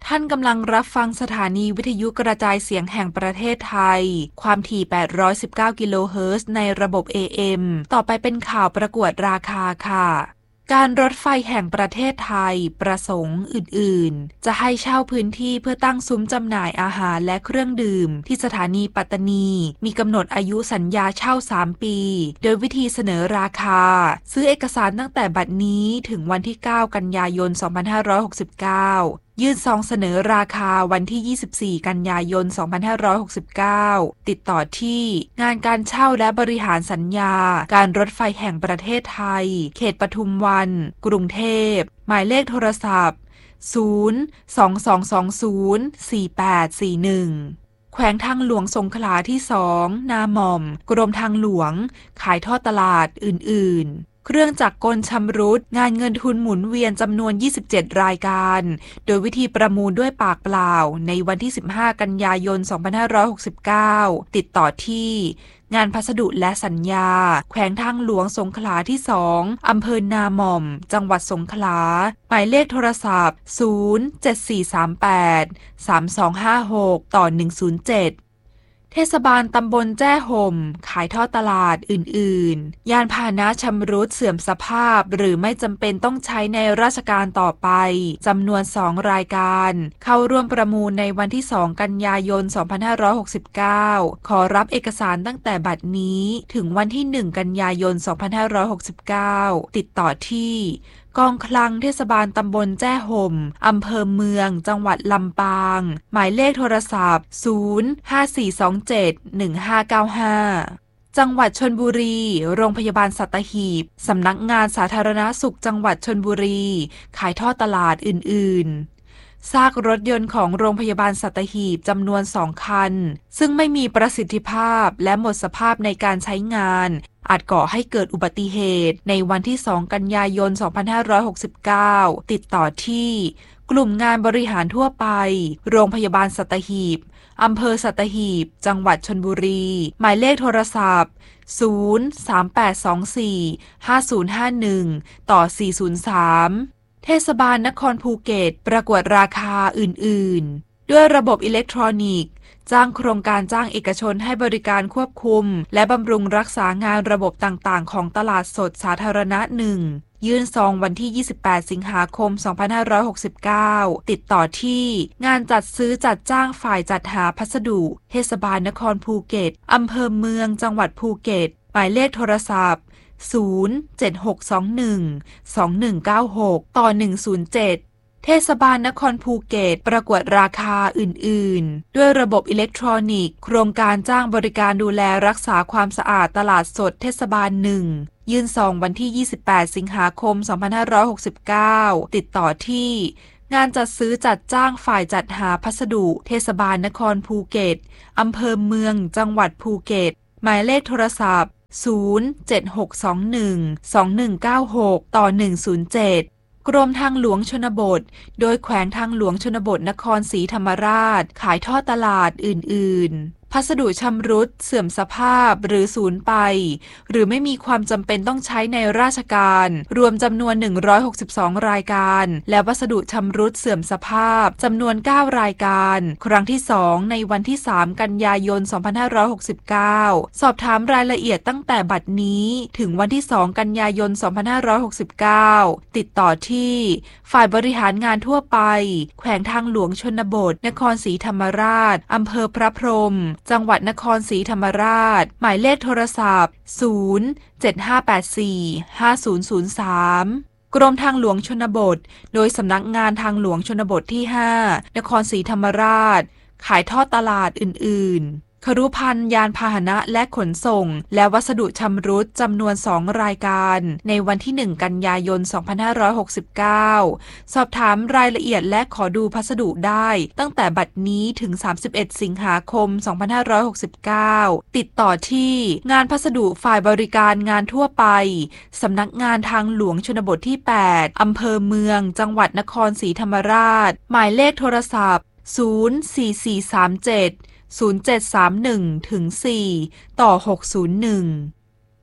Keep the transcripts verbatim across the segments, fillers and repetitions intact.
ท่านกำลังรับฟังสถานีวิทยุกระจายเสียงแห่งประเทศไทยความถี่แปดร้อยสิบเก้ากิโลเฮิรตซ์ในระบบ เอ เอ็ม ต่อไปเป็นข่าวประกวดราคาค่ะการรถไฟแห่งประเทศไทยประสงค์อื่นๆจะให้เช่าพื้นที่เพื่อตั้งซุ้มจำหน่ายอาหารและเครื่องดื่มที่สถานีปัตตานีมีกำหนดอายุสัญญาเช่าสามปีโดยวิธีเสนอราคาซื้อเอกสารตั้งแต่บัดนี้ถึงวันที่เก้ากันยายนสองพันห้าร้อยหกสิบเก้ายื่นซองเสนอราคาวันที่ยี่สิบสี่กันยายนสองพันห้าร้อยหกสิบเก้าติดต่อที่งานการเช่าและบริหารสัญญาการรถไฟแห่งประเทศไทยเขตปทุมวันกรุงเทพหมายเลขโทรศัพท์ศูนย์ สอง สอง สอง ศูนย์ สี่ แปด สี่ หนึ่งแขวงทางหลวงสงขลาที่สองนาหม่อมกรมทางหลวงขายทอดตลาดอื่นๆเครื่องจักรกลชำรุดงานเงินทุนหมุนเวียนจำนวนยี่สิบเจ็ดรายการโดยวิธีประมูลด้วยปากเปล่าในวันที่สิบห้ากันยายนสองพันห้าร้อยหกสิบเก้าติดต่อที่งานพัสดุและสัญญาแขวงทางหลวงสงขลาที่สองอำเภอนาหม่อมจังหวัดสงขลาหมายเลขโทรศัพท์ศูนย์ เจ็ด สี่ สาม แปด สาม สอง ห้า หก ต่อ หนึ่ง ศูนย์ เจ็ดเทศบาลตำบลแจ้ห่มขายทอดตลาดอื่นๆยานพาหนะชำรุดเสื่อมสภาพหรือไม่จำเป็นต้องใช้ในราชการต่อไปจำนวนสองรายการเข้าร่วมประมูลในวันที่สองกันยายนสองพันห้าร้อยหกสิบเก้าขอรับเอกสารตั้งแต่บัดนี้ถึงวันที่หนึ่งกันยายนสองพันห้าร้อยหกสิบเก้าติดต่อที่กองคลังเทศบาลตำบลแจ้ห่มอำเภอเมืองจังหวัดลำปางหมายเลขโทรศัพท์ศูนย์ ห้า สี่ สอง เจ็ด หนึ่ง ห้า เก้า ห้าจังหวัดชลบุรีโรงพยาบาลสัตหีบสำนักงานสาธารณสุขจังหวัดชลบุรีขายทอดตลาดอื่นๆซากรถยนต์ของโรงพยาบาลสัตหีบจำนวนสองคันซึ่งไม่มีประสิทธิภาพและหมดสภาพในการใช้งานอาจก่อให้เกิดอุบัติเหตุในวันที่สองกันยายนสองพันห้าร้อยหกสิบเก้าติดต่อที่กลุ่มงานบริหารทั่วไปโรงพยาบาลสัตหีบอำเภอสัตหีบจังหวัดชลบุรีหมายเลขโทรศัพท์ศูนย์ สาม แปด สอง สี่ ห้า ศูนย์ ห้า หนึ่ง ต่อ สี่ ศูนย์ สามเทศบาลนครภูเก็ตประกวดราคาอื่นๆด้วยระบบอิเล็กทรอนิกส์จ้างโครงการจ้างเอกชนให้บริการควบคุมและบำรุงรักษางานระบบต่างๆของตลาดสดสาธารณะหนึ่งยื่นซองวันที่ยี่สิบแปดสิงหาคมสองพันห้าร้อยหกสิบเก้าติดต่อที่งานจัดซื้อจัดจ้างฝ่ายจัดหาพัสดุเทศบาลนครภูเก็ตอำเภอเมืองจังหวัดภูเก็ตหมายเลขโทรศัพท์ศูนย์ เจ็ด หก สอง หนึ่ง สอง หนึ่ง เก้า หก ต่อ หนึ่ง ศูนย์ เจ็ดเทศบาลนครภูเก็ตประกวดราคาอื่นๆด้วยระบบอิเล็กทรอนิกส์โครงการจ้างบริการดูแลรักษาความสะอาดตลาดสดเทศบาลหนึ่งยื่นซองวันที่ยี่สิบแปดสิงหาคมสองพันห้าร้อยหกสิบเก้าติดต่อที่งานจัดซื้อจัดจ้างฝ่ายจัดหาพัสดุเทศบาลนครภูเก็ตอำเภอเมืองจังหวัดภูเก็ตหมายเลขโทรศัพท์ศูนย์ เจ็ด หก สอง หนึ่ง สอง หนึ่ง เก้า หก ต่อ หนึ่ง ศูนย์ เจ็ดกรมทางหลวงชนบทโดยแขวงทางหลวงชนบทนครศรีธรรมราชขายทอดตลาดอื่นๆพัสดุชำรุดเสื่อมสภาพหรือสูญไปหรือไม่มีความจำเป็นต้องใช้ในราชการรวมจำนวนหนึ่งร้อยหกสิบสองรายการและวัสดุชำรุดเสื่อมสภาพจำนวนเก้ารายการครั้งที่สองในวันที่สามกันยายนสองพันห้าร้อยหกสิบเก้าสอบถามรายละเอียดตั้งแต่บัดนี้ถึงวันที่สองกันยายนสองพันห้าร้อยหกสิบเก้าติดต่อที่ฝ่ายบริหารงานทั่วไปแขวงทางหลวงชนบทนครศรีธรรมราชอำเภอพระพรหมจังหวัดนครศรีธรรมราชหมายเลขโทรศัพท์ศูนย์ เจ็ด ห้า แปด สี่ ห้า ศูนย์ ศูนย์ สามกรมทางหลวงชนบทโดยสำนักงานทางหลวงชนบทที่ห้านครศรีธรรมราชขายทอดตลาดอื่นๆครุภัณฑ์ยานพาหนะและขนส่งและวัสดุชำรุดจำนวนสองรายการในวันที่หนึ่งกันยายนสองพันห้าร้อยหกสิบเก้าสอบถามรายละเอียดและขอดูพัสดุได้ตั้งแต่บัดนี้ถึงสามสิบเอ็ดสิงหาคมสองพันห้าร้อยหกสิบเก้าติดต่อที่งานพัสดุฝ่ายบริการงานทั่วไปสำนักงานทางหลวงชนบทที่แปดอำเภอเมืองจังหวัดนครศรีธรรมราชหมายเลขโทรศัพท์ศูนย์ สี่ สี่ สาม เจ็ด ศูนย์ เจ็ด สาม หนึ่ง ถึง สี่ ต่อ หก ศูนย์ หนึ่ง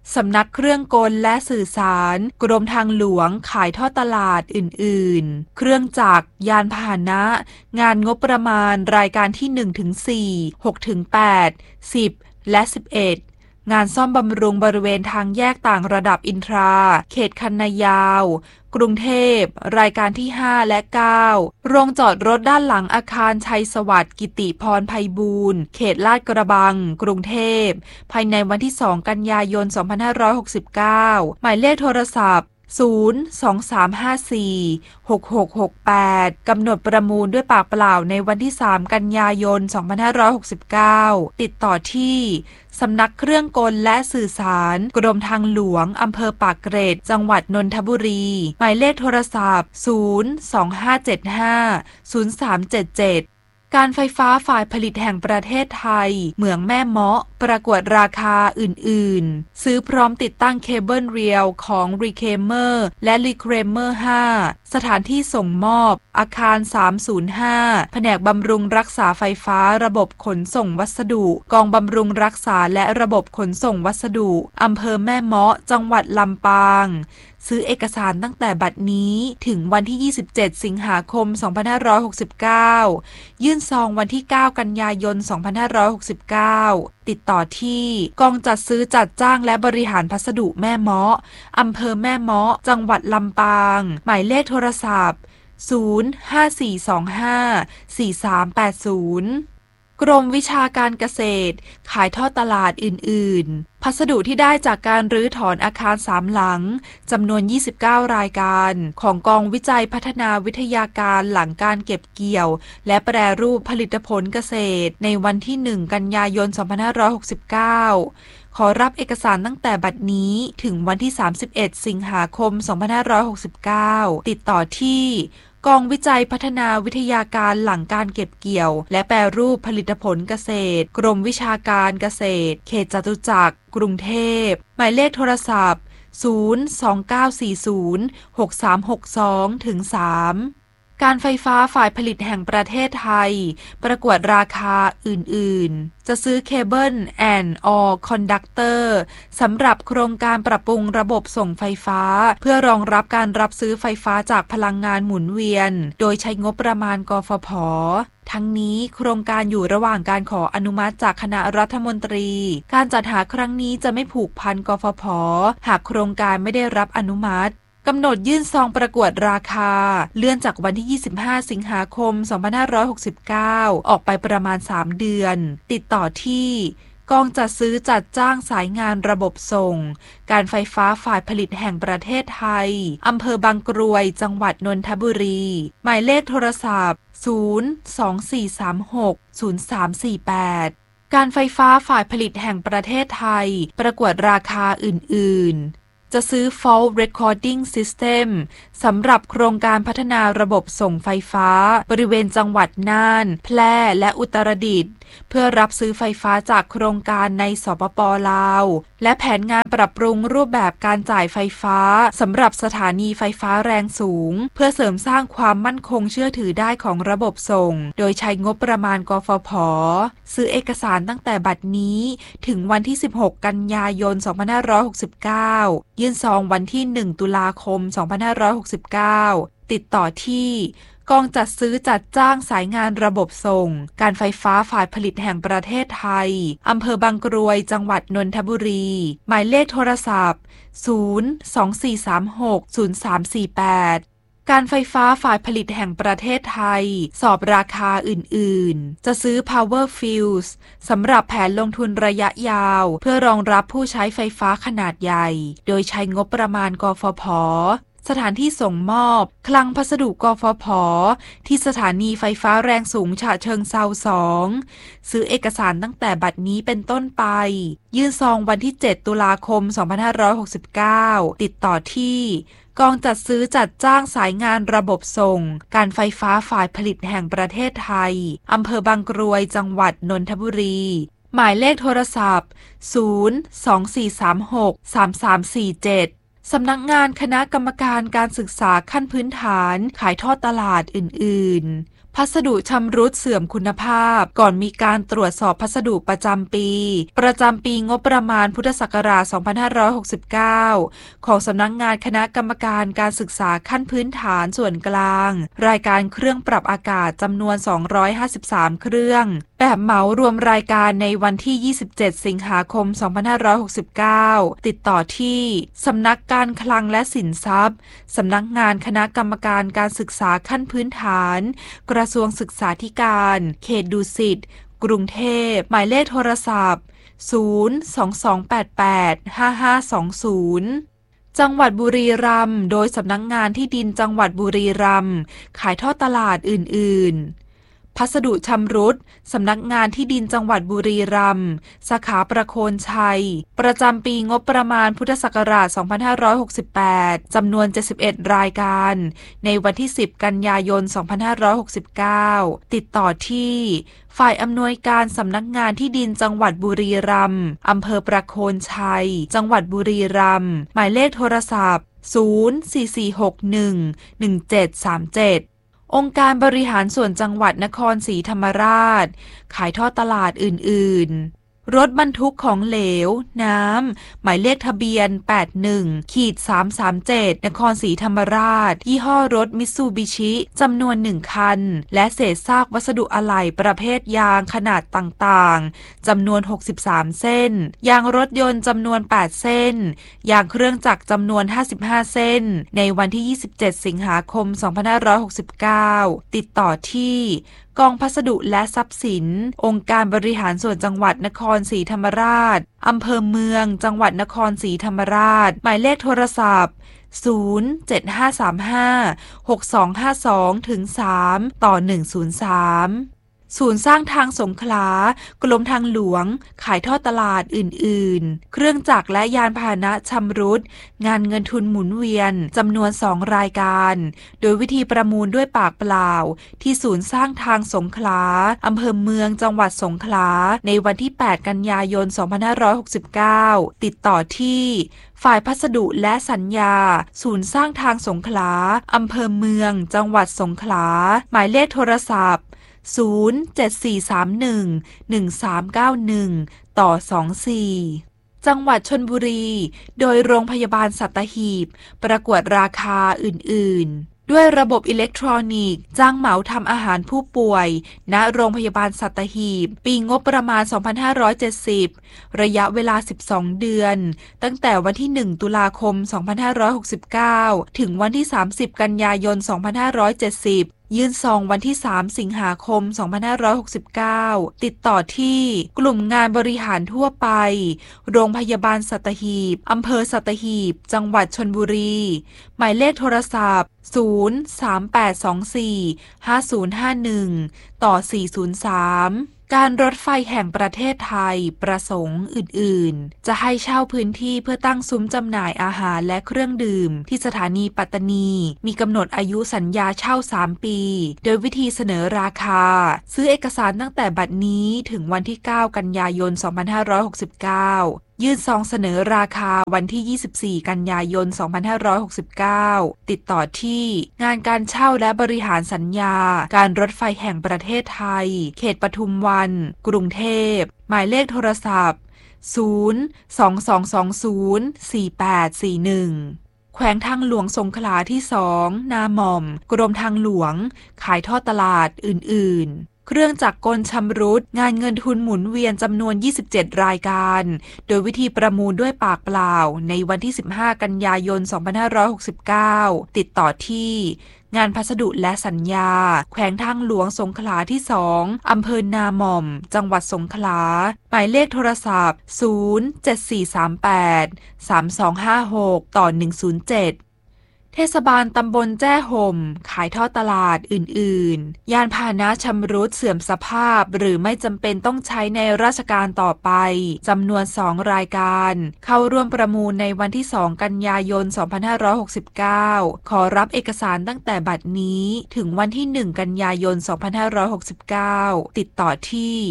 สำนักเครื่องกลและสื่อสารกรมทางหลวงขายทอดตลาดอื่นๆเครื่องจักรยานพาหนะงานงบประมาณรายการที่ หนึ่งถึงสี่ หกถึงแปด สิบ และ สิบเอ็ดงานซ่อมบำรุงบริเวณทางแยกต่างระดับอินทราเขตคันนายาวกรุงเทพรายการที่ห้าและเก้าโรงจอดรถด้านหลังอาคารชัยสวัสดิ์กิติพรไพบูลย์เขตลาดกระบังกรุงเทพภายในวันที่สองกันยายนสองพันห้าร้อยหกสิบเก้าหมายเลขโทรศัพท์ศูนย์ สอง สาม ห้า สี่ หก หก หก แปดกำหนดประมูลด้วยปากเปล่าในวันที่สามกันยายนสองพันห้าร้อยหกสิบเก้าติดต่อที่สำนักเครื่องกลและสื่อสารกรมทางหลวงอำเภอปากเกร็ดจังหวัดนนทบุรีหมายเลขโทรศัพท์ศูนย์ สอง ห้า เจ็ด ห้า ศูนย์ สาม เจ็ด เจ็ดการไฟฟ้าฝ่ายผลิตแห่งประเทศไทยเหมืองแม่เมาะประกวดราคาอื่นๆซื้อพร้อมติดตั้งเคเบิลเรียลของ Reclaimer และ Reclaimer ห้าสถานที่ส่งมอบอาคารสามศูนย์ห้าแผนกบำรุงรักษาไฟฟ้าระบบขนส่งวัสดุกองบำรุงรักษาและระบบขนส่งวัสดุอำเภอแม่เมาะจังหวัดลำปางซื้อเอกสารตั้งแต่บัดนี้ถึงวันที่ยี่สิบเจ็ดสิงหาคมสองพันห้าร้อยหกสิบเก้ายื่นซองวันที่เก้ากันยายนสองพันห้าร้อยหกสิบเก้าติดต่อที่กองจัดซื้อจัดจ้างและบริหารพัสดุแม่เมาะอำเภอแม่เมาะจังหวัดลำปางหมายเลขโทรศัพท์ศูนย์ ห้า สี่ สอง ห้า สี่ สาม แปด ศูนย์กรมวิชาการเกษตรขายทอดตลาดอื่นๆพัสดุที่ได้จากการรื้อถอนอาคารสามหลังจำนวนยี่สิบเก้ารายการของกองวิจัยพัฒนาวิทยาการหลังการเก็บเกี่ยวและแปรรูปผลิตผลเกษตรในวันที่หนึ่งกันยายนสองพันห้าร้อยหกสิบเก้าขอรับเอกสารตั้งแต่บัดนี้ถึงวันที่สามสิบเอ็ดสิงหาคมสองพันห้าร้อยหกสิบเก้าติดต่อที่กองวิจัยพัฒนาวิทยาการหลังการเก็บเกี่ยวและแปรรูปผลิตผลเกษตรกรมวิชาการเกษตรเขตจตุจักรกรุงเทพหมายเลขโทรศัพท์ศูนย์ สอง เก้า สี่ ศูนย์ หก สาม หก สอง ถึง สามการไฟฟ้าฝ่ายผลิตแห่งประเทศไทยประกวดราคาอื่นๆจะซื้อเคเบิลแอนด์ออคอนดักเตอร์สำหรับโครงการปรับปรุงระบบส่งไฟฟ้าเพื่อรองรับการรับซื้อไฟฟ้าจากพลังงานหมุนเวียนโดยใช้งบประมาณกฟผ.ทั้งนี้โครงการอยู่ระหว่างการขออนุมัติจากคณะรัฐมนตรีการจัดหาครั้งนี้จะไม่ผูกพันกฟผ.หากโครงการไม่ได้รับอนุมัติกำหนดยื่นซองประกวดราคาเลื่อนจากวันที่ยี่สิบห้าสิงหาคมสองพันห้าร้อยหกสิบเก้าออกไปประมาณสามเดือนติดต่อที่กองจัดซื้อจัดจ้างสายงานระบบส่งการไฟฟ้าฝ่ายผลิตแห่งประเทศไทยอำเภอบางกรวยจังหวัดนนทบุรีหมายเลขโทรศัพท์ศูนย์ สอง สี่ สาม หก ศูนย์ สาม สี่ แปดการไฟฟ้าฝ่ายผลิตแห่งประเทศไทยประกวดราคาอื่นๆจะซื้อ Fault Recording System สำหรับโครงการพัฒนาระบบส่งไฟฟ้าบริเวณจังหวัดน่านแพร่และอุตรดิตถ์เพื่อรับซื้อไฟฟ้าจากโครงการในสปป.ลาวและแผนงานปรับปรุงรูปแบบการจ่ายไฟฟ้าสำหรับสถานีไฟฟ้าแรงสูงเพื่อเสริมสร้างความมั่นคงเชื่อถือได้ของระบบส่งโดยใช้งบประมาณกฟผ.ซื้อเอกสารตั้งแต่บัดนี้ถึงวันที่สิบหกกันยายนสองพันห้าร้อยหกสิบเก้ายื่นซองวันที่หนึ่งตุลาคมสองพันห้าร้อยหกสิบเก้าติดต่อที่กองจัดซื้อจัดจ้างสายงานระบบส่งการไฟฟ้าฝ่ายผลิตแห่งประเทศไทยอำเภอบางกรวยจังหวัดนนทบุรีหมายเลขโทรศัพท์ศูนย์ สอง สี่ สาม หก ศูนย์ สาม สี่ แปดการไฟฟ้าฝ่ายผลิตแห่งประเทศไทยสอบราคาอื่นๆจะซื้อ Power Fuse สำหรับแผนลงทุนระยะยาวเพื่อรองรับผู้ใช้ไฟฟ้าขนาดใหญ่โดยใช้งบประมาณกฟผ.สถานที่ส่งมอบคลังพัสดุกฟผ.ที่สถานีไฟฟ้าแรงสูงฉะเชิงเทราสองซื้อเอกสารตั้งแต่บัดนี้เป็นต้นไปยื่นซองวันที่เจ็ดตุลาคมสองพันห้าร้อยหกสิบเก้าติดต่อที่กองจัดซื้อจัดจ้างสายงานระบบส่งการไฟฟ้าฝ่ายผลิตแห่งประเทศไทยอำเภอบางกรวยจังหวัดนนทบุรีหมายเลขโทรศัพท์ศูนย์ สอง สี่ สาม หก สาม สาม สี่ เจ็ดสำนักงานคณะกรรมการการศึกษาขั้นพื้นฐานขายทอดตลาดอื่นๆพัสดุชำรุดเสื่อมคุณภาพก่อนมีการตรวจสอบพัสดุประจำปีประจำปีงบประมาณพุทธศักราช สองพันห้าร้อยหกสิบเก้า ของสำนักงานคณะกรรมการการศึกษาขั้นพื้นฐานส่วนกลางรายการเครื่องปรับอากาศจำนวน สองร้อยห้าสิบสาม เครื่องแบบเหมารวมรายการในวันที่ ยี่สิบเจ็ด สิงหาคม สองพันห้าร้อยหกสิบเก้า ติดต่อที่สำนักการคลังและสินทรัพย์สำนักงานคณะกรรมการการศึกษาขั้นพื้นฐานกระทรวงศึกษาธิการเขตดุสิตกรุงเทพหมายเลขโทรศัพท์ศูนย์ สอง สอง แปด แปด ห้า ห้า สอง ศูนย์จังหวัดบุรีรัมย์โดยสำนักงานที่ดินจังหวัดบุรีรัมย์ขายทอดตลาดอื่นๆพัสดุชำรุดสำนักงานที่ดินจังหวัดบุรีรัมย์สาขาประโคนชัยประจำปีงบประมาณพุทธศักราช สองพันห้าร้อยหกสิบแปด จำนวน เจ็ดสิบเอ็ด รายการในวันที่ สิบ กันยายน สองพันห้าร้อยหกสิบเก้า ติดต่อที่ฝ่ายอำนวยการสำนักงานที่ดินจังหวัดบุรีรัมย์อำเภอประโคนชัยจังหวัดบุรีรัมย์หมายเลขโทรศัพท์ ศูนย์ สี่ สี่ หก หนึ่ง หนึ่ง เจ็ด สาม เจ็ดองค์การบริหารส่วนจังหวัดนครศรีธรรมราชขายทอดตลาดอื่นๆรถบรรทุกของเหลวน้ำหมายเลขทะเบียน แปด หนึ่ง สาม สาม เจ็ด นครศรีธรรมราชยี่ห้อรถมิตซูบิชิจำนวนหนึ่งคันและเศษซากวัสดุอะไหล่ประเภทยางขนาดต่างๆจำนวนหกสิบสามเส้นยางรถยนต์จำนวนแปดเส้นยางเครื่องจักรจำนวนห้าสิบห้าเส้นในวันที่ยี่สิบเจ็ดสิงหาคมสองพันห้าร้อยหกสิบเก้าติดต่อที่กองพัสดุและทรัพย์สินองค์การบริหารส่วนจังหวัดนครศรีธรรมราชอำเภอเมืองจังหวัดนครศรีธรรมราชหมายเลขโทรศัพท์ศูนย์ เจ็ด ห้า สาม ห้า หก สอง ห้า สอง สาม ต่อ หนึ่ง ศูนย์ สามศูนย์สร้างทางสงขลากรมทางหลวงขายทอดตลาดอื่นๆเครื่องจักรและยานพาหนะชำรุดงานเงินทุนหมุนเวียนจำนวนสองรายการโดยวิธีประมูลด้วยปากเปล่าที่ศูนย์สร้างทางสงขลาอำเภอเมืองจังหวัดสงขลาในวันที่แปดกันยายนสองพันห้าร้อยหกสิบเก้าติดต่อที่ฝ่ายพัสดุและสัญญาศูนย์สร้างทางสงขลาอำเภอเมืองจังหวัดสงขลาหมายเลขโทรศัพท์ศูนย์ เจ็ด สี่ สาม หนึ่ง หนึ่ง สาม เก้า หนึ่ง ต่อ สอง สี่จังหวัดชลบุรีโดยโรงพยาบาลสัตหีบประกวดราคาอื่นๆด้วยระบบอิเล็กทรอนิกส์จ้างเหมาทำอาหารผู้ป่วยณโรงพยาบาลสัตหีบปีงบประมาณ สองพันห้าร้อยเจ็ดสิบ ระยะเวลา สิบสอง เดือนตั้งแต่วันที่ หนึ่ง ตุลาคม สองพันห้าร้อยหกสิบเก้า ถึงวันที่ สามสิบ กันยายน สองพันห้าร้อยเจ็ดสิบยื่นซองวันที่ สาม สิงหาคม สองพันห้าร้อยหกสิบเก้า ติดต่อที่กลุ่มงานบริหารทั่วไปโรงพยาบาลสัตหีบอำเภอสัตหีบจังหวัดชลบุรีหมายเลขโทรศัพท์ ศูนย์ สาม แปด สอง สี่ ห้า ศูนย์ ห้า หนึ่ง ต่อ สี่ ศูนย์ สามการรถไฟแห่งประเทศไทยประสงค์อื่นๆจะให้เช่าพื้นที่เพื่อตั้งซุ้มจำหน่ายอาหารและเครื่องดื่มที่สถานีปัตตานีมีกำหนดอายุสัญญาเช่าสามปีโดยวิธีเสนอราคาซื้อเอกสารตั้งแต่บัดนี้ถึงวันที่เก้ากันยายนสองพันห้าร้อยหกสิบเก้ายื่นซองเสนอราคาวันที่ยี่สิบสี่กันยายนสองพันห้าร้อยหกสิบเก้าติดต่อที่งานการเช่าและบริหารสัญญาการรถไฟแห่งประเทศไทยเขตปทุมวันกรุงเทพหมายเลขโทรศัพท์ศูนย์ สอง สอง สอง ศูนย์ สี่ แปด สี่ หนึ่งแขวงทางหลวงสงขลาที่สองนาหม่อมกรมทางหลวงขายทอดตลาดอื่นๆเครื่องจักรกลชำรุดงานเงินทุนหมุนเวียนจำนวนยี่สิบเจ็ดรายการโดยวิธีประมูลด้วยปากเปล่าในวันที่สิบห้ากันยายนสองพันห้าร้อยหกสิบเก้าติดต่อที่งานพัสดุและสัญญาแขวงทางหลวงสงขลาที่สองอำเภอนาหม่อมจังหวัดสงขลาหมายเลขโทรศัพท์ศูนย์ เจ็ด สี่ สาม แปด สาม สอง ห้า หก ต่อ หนึ่ง ศูนย์ เจ็ดเทศบาลตำบลแจ้ห่มขายทอดตลาดอื่นๆยานพาหนะชำรุดเสื่อมสภาพหรือไม่จำเป็นต้องใช้ในราชการต่อไปจำนวนสองรายการเข้าร่วมประมูลในวันที่สองกันยายนสองพันห้าร้อยหกสิบเก้าขอรับเอกสารตั้งแต่บัดนี้ถึงวันที่หนึ่งกันยายนสองพันห้าร้อยหกสิบเก้าติดต่อที่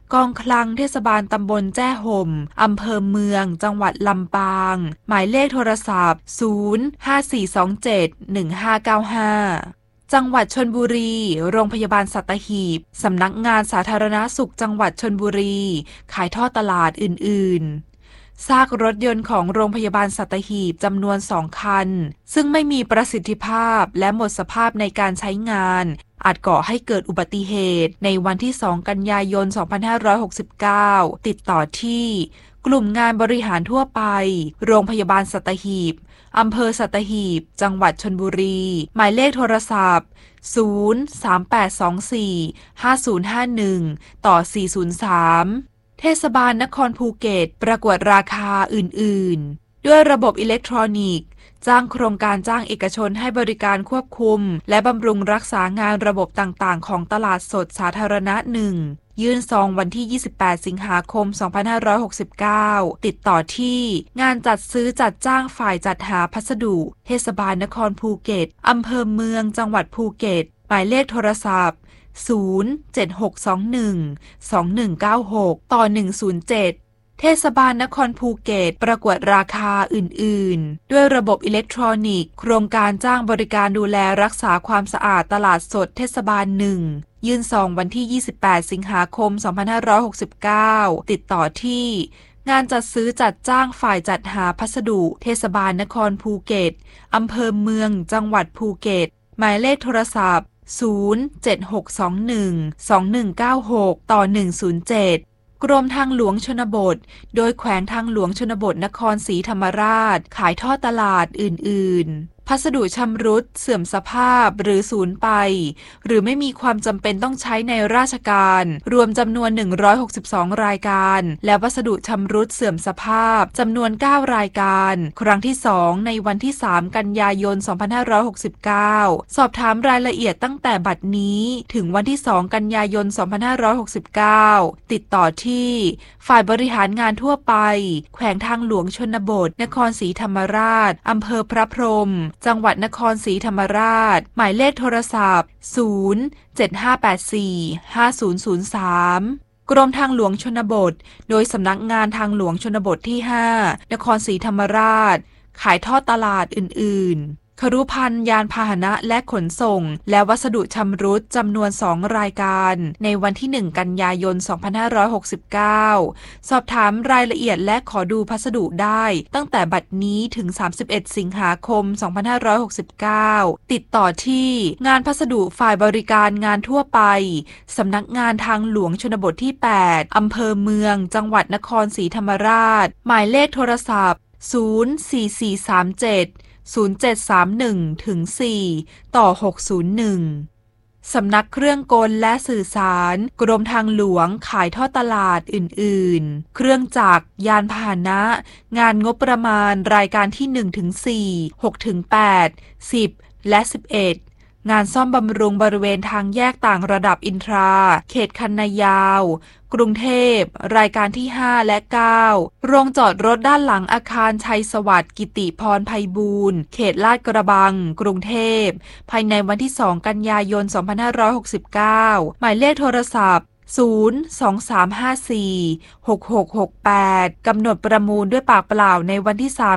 กองคลังเทศบาลตำบลแจ้ห่มอำเภอเมืองจังหวัดลำปางหมายเลขโทรศัพท์ศูนย์ ห้า สี่ สอง เจ็ด หนึ่ง ห้า เก้า ห้าจังหวัดชลบุรีโรงพยาบาลสัตหีบสำนักงานสาธารณสุขจังหวัดชลบุรีขายทอดตลาดอื่นๆซากรถยนต์ของโรงพยาบาลสัตหีบจำนวนสองคันซึ่งไม่มีประสิทธิภาพและหมดสภาพในการใช้งานอาจก่อให้เกิดอุบัติเหตุในวันที่สองกันยายนสองพันห้าร้อยหกสิบเก้าติดต่อที่กลุ่มงานบริหารทั่วไปโรงพยาบาลสัตหีบอำเภอสัตหีบจังหวัดชลบุรีหมายเลขโทรศัพท์ศูนย์ สาม แปด สอง สี่ ห้า ศูนย์ ห้า หนึ่งต่อสี่ ศูนย์ สามเทศบาลนครภูเก็ตประกวดราคาอื่นๆด้วยระบบอิเล็กทรอนิกส์จ้างโครงการจ้างเอกชนให้บริการควบคุมและบำรุงรักษางานระบบต่างๆของตลาดสดสาธารณะหนึ่งยื่นซองวันที่ยี่สิบแปดสิงหาคมสองพันห้าร้อยหกสิบเก้าติดต่อที่งานจัดซื้อจัดจ้างฝ่ายจัดหาพัสดุเทศบาลนครภูเก็ตอำเภอเมืองจังหวัดภูเก็ตหมายเลขโทรศัพท์ศูนย์ เจ็ด หก สอง หนึ่ง สอง หนึ่ง เก้า หกต่อหนึ่ง ศูนย์ เจ็ดเทศบาลนครภูเก็ตประกวดราคาอื่นๆด้วยระบบอิเล็กทรอนิกส์โครงการจ้างบริการดูแลรักษาความสะอาดตลาดสดเทศบาลหนึ่งยื่นซองวันที่ยี่สิบแปดสิงหาคมสองพันห้าร้อยหกสิบเก้าติดต่อที่งานจัดซื้อจัดจ้างฝ่ายจัดหาพัสดุเทศบาลนครภูเก็ตอำเภอเมืองจังหวัดภูเก็ตหมายเลขโทรศัพท์ศูนย์ เจ็ด หก สอง หนึ่ง สอง หนึ่ง เก้า หกต่อหนึ่ง ศูนย์ เจ็ดกรมทางหลวงชนบทโดยแขวงทางหลวงชนบทนครศรีธรรมราชขายทอดตลาดอื่นๆพัสดุชำรุดเสื่อมสภาพหรือสูญไปหรือไม่มีความจำเป็นต้องใช้ในราชการรวมจำนวนหนึ่งร้อยหกสิบสองรายการและวัสดุชำรุดเสื่อมสภาพจำนวนเก้ารายการครั้งที่สองในวันที่สามกันยายนสองพันห้าร้อยหกสิบเก้าสอบถามรายละเอียดตั้งแต่บัดนี้ถึงวันที่สองกันยายนสองพันห้าร้อยหกสิบเก้าติดต่อที่ฝ่ายบริหารงานทั่วไปแขวงทางหลวงชนบทนครศรีธรรมราชอำเภอพระพรหมจังหวัดนครศรีธรรมราชหมายเลขโทรศัพท์ศูนย์ เจ็ด ห้า แปด สี่ ห้า ศูนย์ ศูนย์ สามกรมทางหลวงชนบทโดยสำนักงานทางหลวงชนบทที่ห้านครศรีธรรมราชขายทอดตลาดอื่นๆครุภัณฑ์ยานพาหนะและขนส่งและวัสดุชำรุดจำนวนสองรายการในวันที่หนึ่งกันยายนสองพันห้าร้อยหกสิบเก้าสอบถามรายละเอียดและขอดูพัสดุได้ตั้งแต่บัดนี้ถึงสามสิบเอ็ดสิงหาคมสองพันห้าร้อยหกสิบเก้าติดต่อที่งานพัสดุฝ่ายบริการงานทั่วไปสำนักงานทางหลวงชนบทที่แปดอำเภอเมืองจังหวัดนครศรีธรรมราชหมายเลขโทรศัพท์ศูนย์ สี่ สี่ สาม เจ็ด ศูนย์ เจ็ด สาม หนึ่ง ถึง สี่ ต่อ หก ศูนย์ หนึ่งสำนักเครื่องกลและสื่อสารกรมทางหลวงขายทอดตลาดอื่นๆเครื่องจักรยานพาหนะงานงบประมาณรายการที่ หนึ่งถึงสี่ หกถึงแปด สิบ และ สิบเอ็ดงานซ่อมบำรุงบริเวณทางแยกต่างระดับอินทราเขตคันนายาวกรุงเทพรายการที่ห้าและเก้าโรงจอดรถด้านหลังอาคารชัยสวัสดิ์กิติพรไพบูลย์เขตลาดกระบังกรุงเทพภายในวันที่สองกันยายนสองพันห้าร้อยหกสิบเก้าหมายเลขโทรศัพท์ศูนย์ สอง สาม ห้า สี่ หก หก หก แปดกำหนดประมูลด้วยปากเปล่าในวันที่สาม